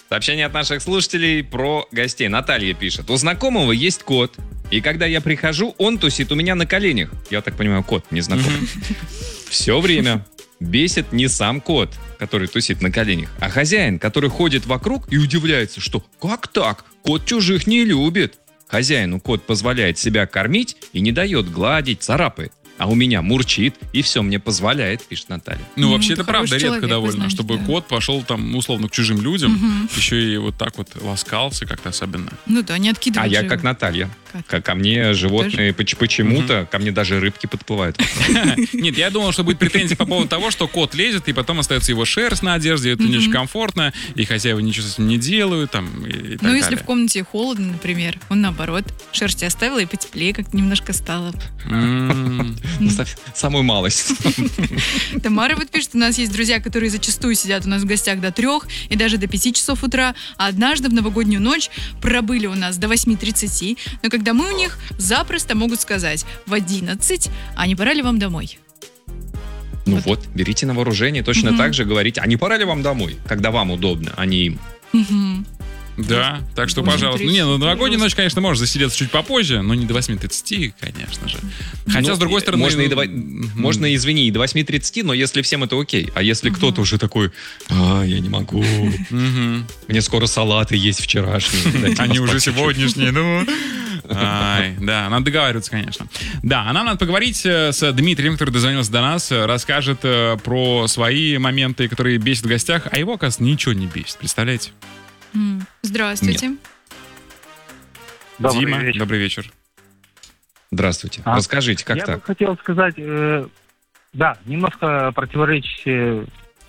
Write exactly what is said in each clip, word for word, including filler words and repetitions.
Сообщение от наших слушателей про гостей. Наталья пишет. У знакомого есть кот, и когда я прихожу, он тусит у меня на коленях. Я так понимаю, кот незнакомый. Все время. Бесит не сам кот, который тусит на коленях, а хозяин, который ходит вокруг и удивляется, что «как так? Кот чужих не любит». Хозяину кот позволяет себя кормить и не дает гладить, царапает. А у меня мурчит, и все мне позволяет, пишет Наталья. Ну, Ну, вообще, это это правда хороший редко человек, довольно, вы знаете, чтобы да. кот пошел там, условно, к чужим людям, Мгм. еще и вот так вот ласкался как-то особенно. Ну да, не А откидывать я же как его. Наталья. Как? Ко, ко мне животные поч- почему-то, ко мне даже рыбки подплывают. Нет, я думал, что будет претензия по поводу того, что кот лезет, и потом остается его шерсть на одежде, это не очень комфортно, и хозяева ничего с этим не делают, там, и, и так Ну, если далее. в комнате холодно, например, он наоборот шерсти оставила и потеплее как немножко стало. М. Ну, со- Самую малость. Тамара вот пишет, у нас есть друзья, которые зачастую сидят у нас в гостях до трех и даже до пяти часов утра, а однажды в новогоднюю ночь пробыли у нас до восьми тридцати, но когда мы у них запросто могут сказать в одиннадцать, а не пора ли вам домой? Ну Вот. вот, берите на вооружение, точно Мгм. так же говорите, а не пора ли вам домой, когда вам удобно, а не им. Мгм. Да, так что, Очень пожалуйста. Ну, не, ну, тридцать, новогоднюю пожалуйста. ночь, конечно, можешь засидеться чуть попозже, но не до восьми тридцати, конечно же. Хотя, Ну, с другой стороны... Можно, и до, во- м, можно, извини, и до восьми тридцати, но если всем это окей. А если кто-то уже такой, а, я не могу, мгм. мне скоро салаты есть вчерашние. дайте Они поспать уже чуть-чуть». сегодняшние, ну... Ай, да, надо договариваться, конечно. Да, а нам надо поговорить э, с Дмитрием, который дозвонился до нас, э, расскажет э, про свои моменты, которые бесят в гостях, а его, оказывается, ничего не бесит, представляете? М. Здравствуйте. Добрый Дима, вечер. добрый вечер. Здравствуйте. А, Расскажите, как Я так? бы хотел сказать, э, да, немножко противоречие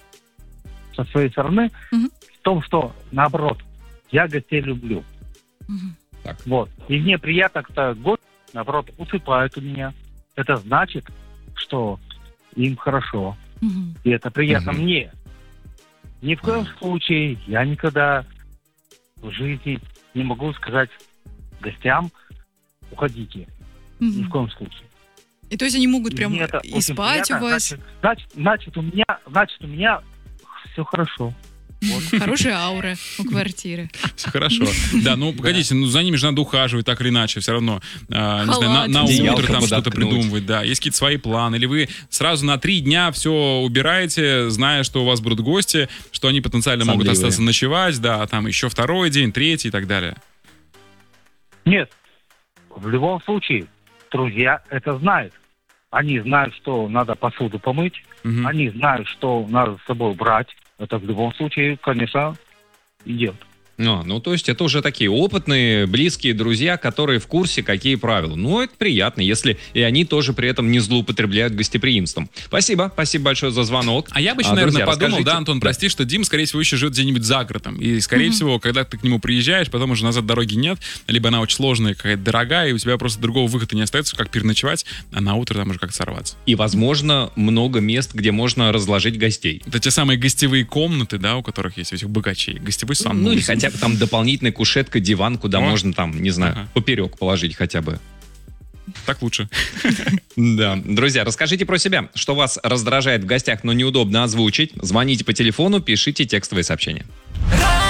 со своей стороны Мгм. в том, что наоборот, я гостей люблю. Мгм. Вот. И мне приятно, когда гости, наоборот, усыпают у меня. Это значит, что им хорошо. Мгм. И это приятно Мгм. мне. Ни в коем случае я никогда в жизни не могу сказать гостям, уходите. Ни в Мгм. коем случае. И то есть они могут И прям мне это и очень спать у приятно. вас. Значит, значит, значит, у меня, значит, у меня все хорошо. Хорошая аура у квартиры. Все хорошо. Да, ну погодите, ну за ними же надо ухаживать так или иначе, все равно. а, не знаю, на, на Халат. утро Одеялко там что-то подоткнуть. придумывать, да. Есть какие-то свои планы. Или вы сразу на три дня все убираете, зная, что у вас будут гости, что они потенциально могут Сонливые. остаться ночевать, да, а там еще второй день, третий и так далее. Нет, в любом случае, друзья это знают. Они знают, что надо посуду помыть, Мгм. они знают, что надо с собой брать. Это в любом случае, конечно, идет. Ну, ну, то есть это уже такие опытные, близкие друзья, которые в курсе, какие правила. Ну, это приятно, если и они тоже при этом не злоупотребляют гостеприимством. Спасибо, спасибо большое за звонок. А я бы еще, А, наверное, друзья, подумал, расскажите- да, Антон, прости, что Дим, скорее всего, еще живет где-нибудь за городом. И, скорее Мгм. всего, когда ты к нему приезжаешь, потом уже назад дороги нет, либо она очень сложная, какая-то дорогая, и у тебя просто другого выхода не остается, как переночевать, а на утро там уже как сорваться. И, возможно, много мест, где можно разложить гостей. Это те самые гостевые комнаты, да, у которых есть у этих богачей. Гостевой санузел. Ну, или хотя бы там дополнительная кушетка, диван, куда О. можно там, не знаю, Ага. поперек положить хотя бы. Так лучше. Да. Друзья, расскажите про себя. Что вас раздражает в гостях, но неудобно озвучить? Звоните по телефону, пишите текстовые сообщения.